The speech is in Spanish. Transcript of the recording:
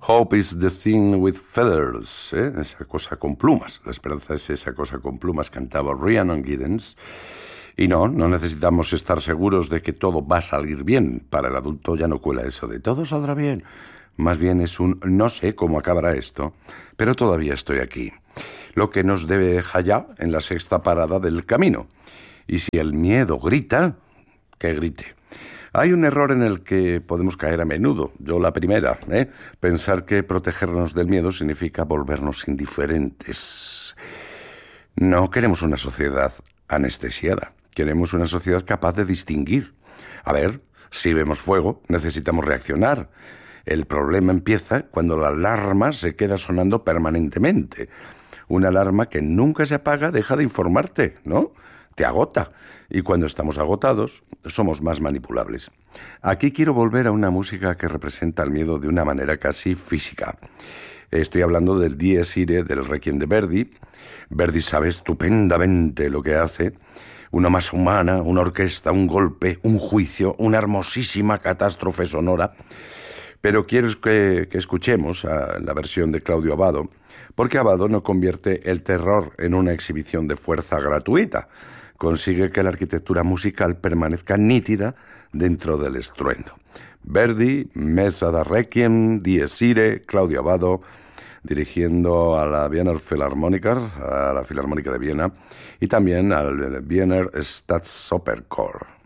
Hope is the thing with feathers, ¿eh? Esa cosa con plumas. La esperanza es esa cosa con plumas, cantaba Rhiannon Giddens. Y no necesitamos estar seguros de que todo va a salir bien. Para el adulto ya no cuela eso de todo saldrá bien. Más bien es un no sé cómo acabará esto, pero todavía estoy aquí. Lo que nos deja ya en la sexta parada del camino. Y si el miedo grita, que grite. Hay un error en el que podemos caer a menudo, yo la primera, pensar que protegernos del miedo significa volvernos indiferentes. No queremos una sociedad anestesiada, queremos una sociedad capaz de distinguir. A ver, si vemos fuego, necesitamos reaccionar. El problema empieza cuando la alarma se queda sonando permanentemente. Una alarma que nunca se apaga deja de informarte, ¿no? Te agota. Y cuando estamos agotados, somos más manipulables. Aquí quiero volver a una música que representa el miedo de una manera casi física. Estoy hablando del Dies Irae del Requiem de Verdi. Verdi sabe estupendamente lo que hace. Una masa humana, una orquesta, un golpe, un juicio, una hermosísima catástrofe sonora. Pero quiero que escuchemos la versión de Claudio Abbado, porque Abbado no convierte el terror en una exhibición de fuerza gratuita. Consigue que la arquitectura musical permanezca nítida dentro del estruendo. Verdi, Messa da Requiem, Dies Irae, Claudio Abbado, dirigiendo a la Wiener Philharmoniker, a la Filarmónica de Viena, y también al Wiener Staatsoperchor.